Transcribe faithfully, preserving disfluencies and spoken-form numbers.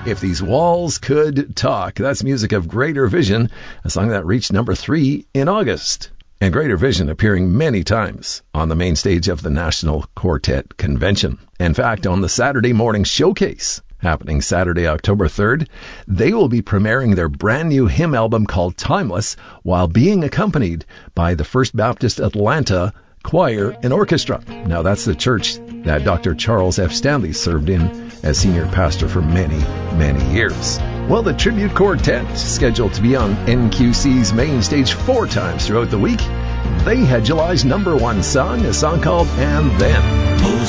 If These Walls Could Talk. That's music of Greater Vision, a song that reached number three in August. And Greater Vision appearing many times on the main stage of the National Quartet Convention. In fact, on the Saturday morning showcase, happening Saturday, October third, they will be premiering their brand new hymn album called Timeless, while being accompanied by the First Baptist Atlanta Choir and Orchestra. Now, that's the church that Doctor Charles F. Stanley served in as senior pastor for many, many years. Well, the Tribute Quartet, scheduled to be on N Q C's main stage four times throughout the week, they had July's number one song, a song called And Then.